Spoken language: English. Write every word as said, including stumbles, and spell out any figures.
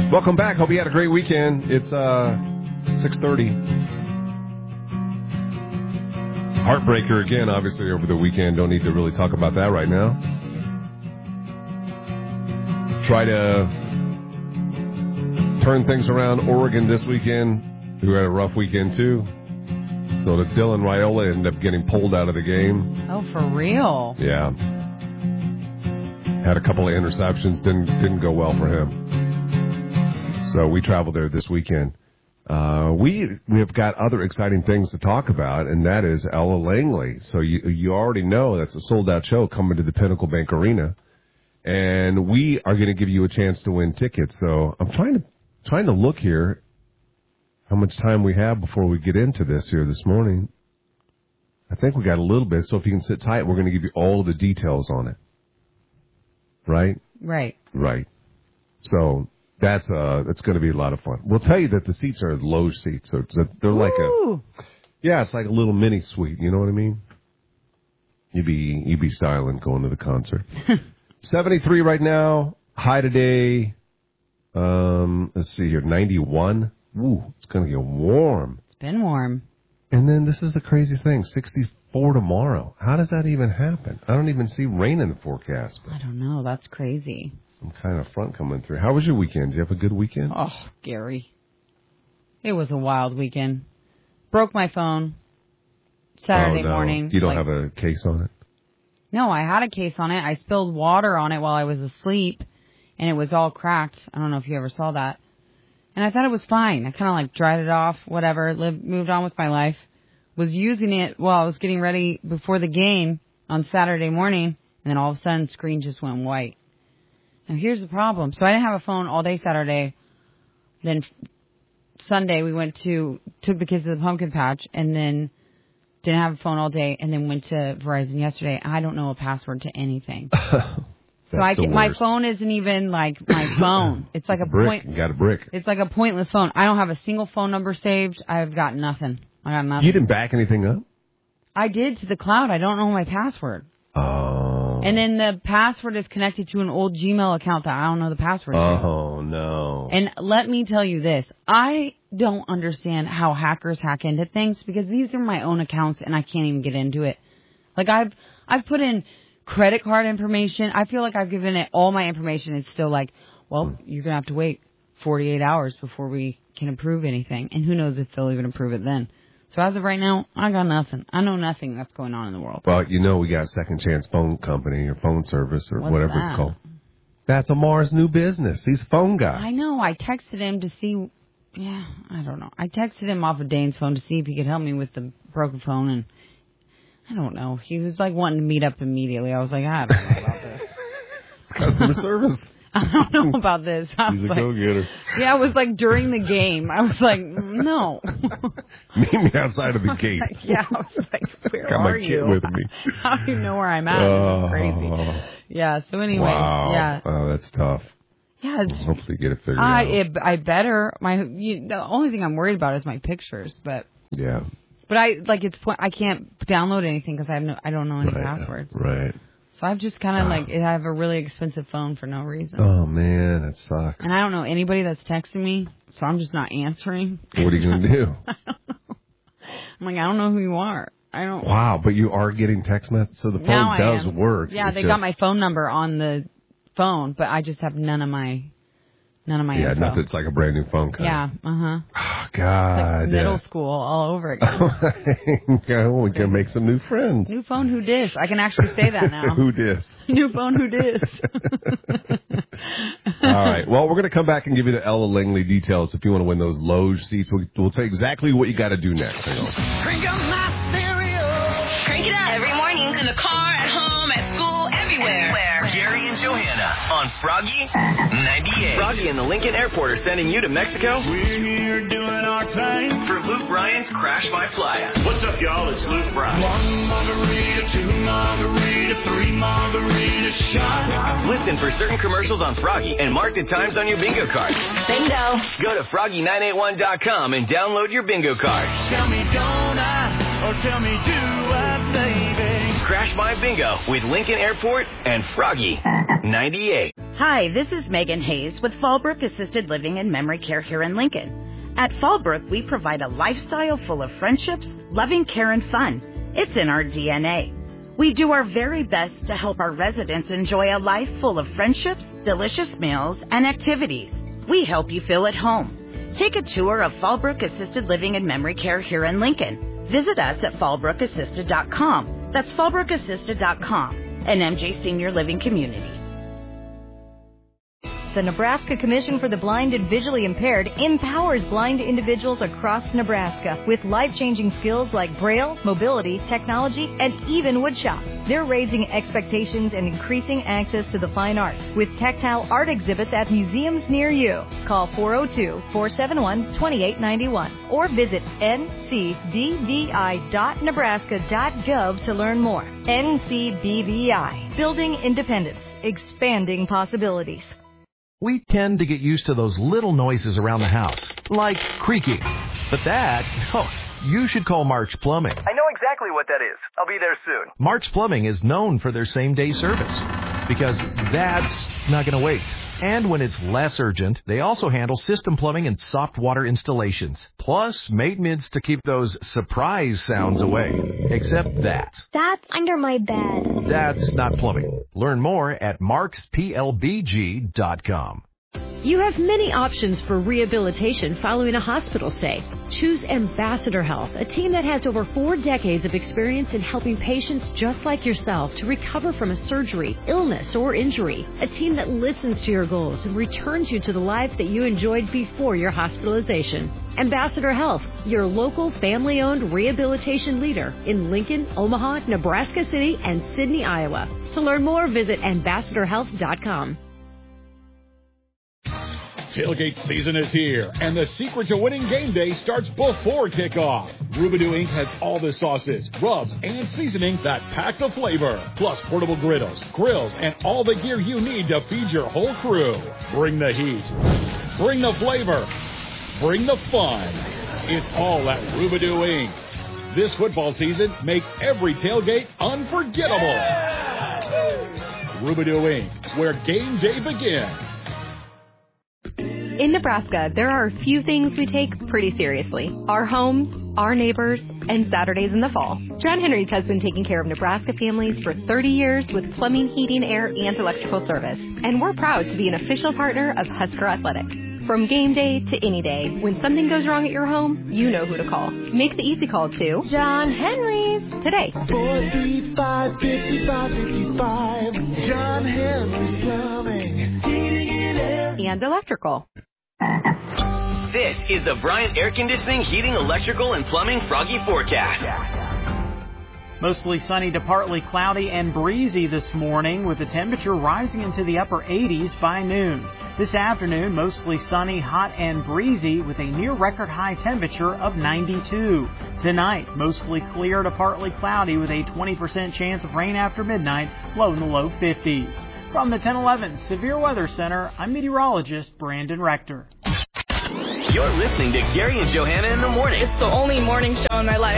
Welcome back. Hope you had a great weekend. It's uh, six thirty. Heartbreaker again, obviously, over the weekend. Don't need to really talk about that right now. Try to turn things around. Oregon this weekend, who had a rough weekend, too. So the Dylan Raiola ended up getting pulled out of the game. Oh, for real? Yeah. Had a couple of interceptions. Didn't didn't go well for him. So we traveled there this weekend. Uh, we we have got other exciting things to talk about, and that is Ella Langley. So you you already know that's a sold-out show coming to the Pinnacle Bank Arena, and we are going to give you a chance to win tickets. So I'm trying to trying to look here how much time we have before we get into this here this morning. I think we got a little bit, so if you can sit tight, we're going to give you all of the details on it. Right? Right. Right. So that's uh that's going to be a lot of fun. We'll tell you that the seats are low seats, so they're like Ooh. a yeah, it's like a little mini suite. You know what I mean? You'd be you'd be styling going to the concert. seventy-three right now. High today. Um, let's see here, ninety-one. Ooh, it's going to get warm. It's been warm. And then this is the crazy thing, sixty-four tomorrow. How does that even happen? I don't even see rain in the forecast. I don't know. That's crazy. Some kind of front coming through. How was your weekend? Did you have a good weekend? Oh, Gary. It was a wild weekend. Broke my phone Saturday oh, no. morning. You don't like, have a case on it? No, I had a case on it. I spilled water on it while I was asleep, and it was all cracked. I don't know if you ever saw that. And I thought it was fine. I kind of like dried it off, whatever, lived, moved on with my life. Was using it while I was getting ready before the game on Saturday morning, and then all of a sudden, screen just went white. Now, here's the problem. So I didn't have a phone all day Saturday. Then Sunday, we went to, took the kids to the pumpkin patch, and then didn't have a phone all day, and then went to Verizon yesterday. I don't know a password to anything. So I can, my phone isn't even like my phone. It's like it's a, a brick. point. You got a brick. It's like a pointless phone. I don't have a single phone number saved. I've got nothing. I got nothing. You didn't back anything up? I did to the cloud. I don't know my password. Oh. And then the password is connected to an old Gmail account that I don't know the password to. Oh, no. And let me tell you this. I don't understand how hackers hack into things because these are my own accounts and I can't even get into it. Like I've I've put in credit card information. I feel like I've given it all my information. It's still like, well, you're going to have to wait forty-eight hours before we can approve anything. And who knows if they'll even approve it then. So as of right now, I got nothing. I know nothing that's going on in the world. Well, you know we got Second Chance Phone Company or phone service or What's whatever that? it's called. That's Amar's new business. He's a phone guy. I know. I texted him to see. Yeah, I don't know. I texted him off of Dane's phone to see if he could help me with the broken phone, and I don't know. He was like wanting to meet up immediately. I was like, I don't know about this. Customer service. I don't know about this. I He's was a like, go-getter. Yeah, it was like during the game. I was like, no. Meet me outside of the gate. Like, yeah, I was like, where Got are my you? kid with me. How do you know where I'm at? Oh. It's crazy. Yeah, so anyway. Wow. Yeah. Oh, that's tough. Yeah, it's, Well, hopefully get it figured I, out. it, I better. My you, the only thing I'm worried about is my pictures, but Yeah. but I like it's point. I can't download anything because I have no. I don't know any Right. passwords. Right. So I've just kind of Ah. like I have a really expensive phone for no reason. Oh, man, that sucks. And I don't know anybody that's texting me, so I'm just not answering. What are you going to do? I don't know. I'm like, I don't know who you are. I don't. Wow, but you are getting text messages, so the phone Now I does am. work. Yeah, It's they just, got my phone number on the phone, but I just have none of my none of my Yeah, info. nothing. It's like a brand new phone kind Yeah, uh huh. Oh, God. Like middle yeah. school all over again. Yeah, we can make some new friends. New phone, who dis? I can actually say that now. Who dis? New phone, who dis? All right. Well, we're going to come back and give you the Ella Langley details if you want to win those Loge seats. We'll, we'll tell you exactly what you got to do next. Hang on. Crank up my stereo. Crank it up every morning in the car, at home, at school, everywhere. everywhere. Gary and Johanna on Froggy ninety-eight. Froggy and the Lincoln Airport are sending you to Mexico. We're here doing our thing. For Luke Bryan's Crash by Playa. What's up, y'all? It's Luke Bryan. One margarita, two margarita, three margarita shot. Listen for certain commercials on Froggy and mark the times on your bingo card. Bingo. Go to froggy nine eight one dot com and download your bingo card. Tell me don't I, or tell me do I, baby. Crash by Bingo with Lincoln Airport and Froggy ninety-eight. Hi, this is Megan Hayes with Fallbrook Assisted Living and Memory Care here in Lincoln. At Fallbrook, we provide a lifestyle full of friendships, loving care, and fun. It's in our D N A. We do our very best to help our residents enjoy a life full of friendships, delicious meals, and activities. We help you feel at home. Take a tour of Fallbrook Assisted Living and Memory Care here in Lincoln. Visit us at fallbrook assisted dot com. That's fallbrook assisted dot com, an M J Senior Living community. The Nebraska Commission for the Blind and Visually Impaired empowers blind individuals across Nebraska with life-changing skills like Braille, mobility, technology, and even woodshop. They're raising expectations and increasing access to the fine arts with tactile art exhibits at museums near you. Call four oh two, four seven one, two eight nine one or visit n c b v i dot nebraska dot gov to learn more. N C B V I, building independence, expanding possibilities. We tend to get used to those little noises around the house, like creaking. But that, oh, you should call Mark's Plumbing. I know exactly what that is. I'll be there soon. Mark's Plumbing is known for their same-day service, because that's not going to wait. And when it's less urgent, they also handle system plumbing and soft water installations, plus maintenance to keep those surprise sounds away. Except that. That's under my bed. That's not plumbing. Learn more at marks p l b g dot com. You have many options for rehabilitation following a hospital stay. Choose Ambassador Health, a team that has over four decades of experience in helping patients just like yourself to recover from a surgery, illness, or injury. A team that listens to your goals and returns you to the life that you enjoyed before your hospitalization. Ambassador Health, your local family-owned rehabilitation leader in Lincoln, Omaha, Nebraska City, and Sidney, Iowa. To learn more, visit ambassador health dot com. Tailgate season is here, and the secret to winning game day starts before kickoff. Rubidoo Incorporated has all the sauces, rubs, and seasoning that pack the flavor, plus portable griddles, grills, and all the gear you need to feed your whole crew. Bring the heat. Bring the flavor. Bring the fun. It's all at Rubidoo Incorporated. This football season, make every tailgate unforgettable. Yeah! Rubidoo Incorporated, where game day begins. In Nebraska, there are a few things we take pretty seriously. Our homes, our neighbors, and Saturdays in the fall. John Henry's has been taking care of Nebraska families for thirty years with plumbing, heating, air, and electrical service. And we're proud to be an official partner of Husker Athletics. From game day to any day, when something goes wrong at your home, you know who to call. Make the easy call to John Henry's today. four three five, five five five five. John Henry's Plumbing, heating and air, and electrical. This is the Bryant Air Conditioning, Heating, Electrical, and Plumbing Froggy Forecast. Mostly sunny to partly cloudy and breezy this morning, with the temperature rising into the upper eighties by noon. This afternoon, mostly sunny, hot, and breezy, with a near-record high temperature of ninety-two. Tonight, mostly clear to partly cloudy, with a twenty percent chance of rain after midnight, low in the low fifties. From the ten eleven Severe Weather Center, I'm meteorologist Brandon Rector. You're listening to Gary and Johanna in the morning. It's the only morning show in my life.